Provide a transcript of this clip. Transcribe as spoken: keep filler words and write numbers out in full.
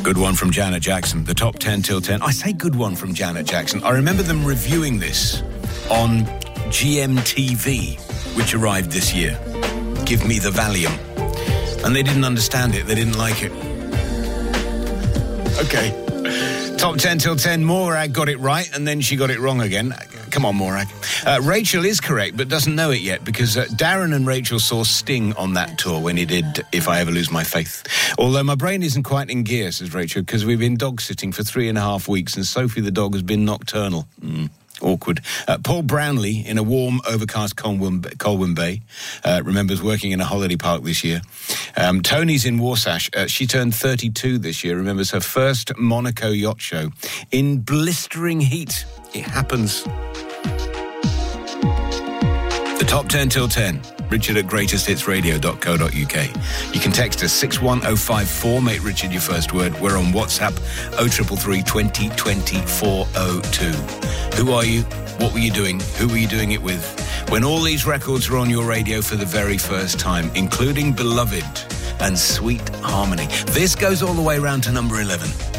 Good one from Janet Jackson, the top ten till ten. I say good one from Janet Jackson. I remember them reviewing this on G M T V, which arrived this year. Give me the Valium. And they didn't understand it. They didn't like it. Okay. Top ten till ten. Morag got it right, and then she got it wrong again. Come on, Morag. Uh, Rachel is correct, but doesn't know it yet, because uh, Darren and Rachel saw Sting on that tour when he did If I Ever Lose My Faith. Although my brain isn't quite in gear, says Rachel, because we've been dog-sitting for three and a half weeks, and Sophie the dog has been nocturnal. Mm. Awkward. Uh, Paul Brownlee, in a warm, overcast Colwyn, Colwyn Bay, uh, remembers working in a holiday park this year. Um, Tony's in Warsash. Uh, she turned thirty-two this year, remembers her first Monaco yacht show in blistering heat. It happens. The top ten till ten. Richard at greatest hits radio dot co dot uk. You can text us six one oh five four, make Richard your first word. We're on WhatsApp oh three three three, twenty twenty, four oh two. Who are you? What were you doing? Who were you doing it with? When all these records were on your radio for the very first time, including Beloved and Sweet Harmony. This goes all the way round to number eleven.